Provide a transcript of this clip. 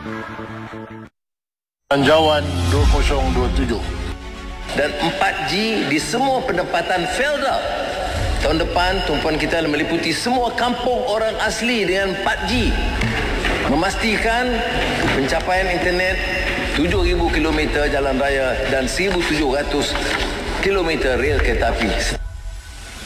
Belanjawan 2027. Dan 4G di semua penempatan Felda. Tahun depan, tumpuan kita meliputi semua kampung orang asli dengan 4G. Memastikan pencapaian internet 7,000 km jalan raya dan 1,700 km rel kereta api.